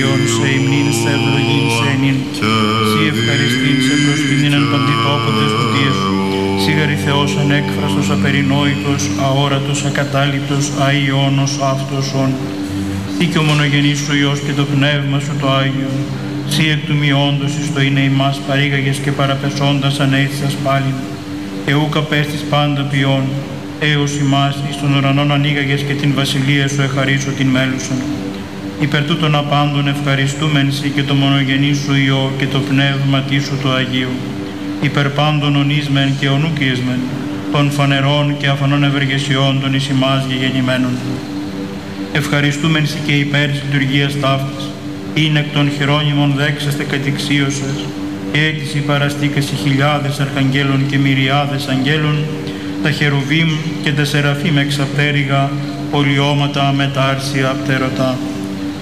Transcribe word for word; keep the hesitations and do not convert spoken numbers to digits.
Κύριον σε ημνήν σε ευλογήν σε ενήν. Σύ ευχαριστήν σε προσπινήν εν παντή τόποντες του Διέσου. Σίγαρη Θεός ανέκφραστος, απερινόητος, αόρατος, ακατάληπτος, αϊόνος αυτός ον. Σύ και ο μονογενής σου Υιός και το Πνεύμα σου το Άγιον. Σύ εκ του μειόντος εις το είναι ημάς παρήγαγες και παραπεσόντας ανέθισας πάλιν. Και ούκ απέστης πάντα ποιόν, έως ημάς εις των ουρανών ανοίγαγες και την βασιλεία σου εχαρίσω την μέλουσαν. Υπερ τούτων απάντων ευχαριστούμεν σοι και το μονογενή σου Υιό και το Πνεύμα τι σου το Αγίου. Υπερ πάντων ονείσμεν και ονούκιεσμεν, των φανερών και αφανών ευεργεσιών των εις ημάς γεγεννημένων. Ευχαριστούμεν σοι και υπέρ της λειτουργίας ταύτης, είναι εκ των χειρόνιμων δέξαστε κατηξίωσες, και έτσι παραστήκασι χιλιάδες αρχαγγέλων και μυριάδες αγγέλων, τα χερουβίμ και τα σεραφείμ εξαπτέρυγα, πολιώματα με τα άρσια πτέρωτα.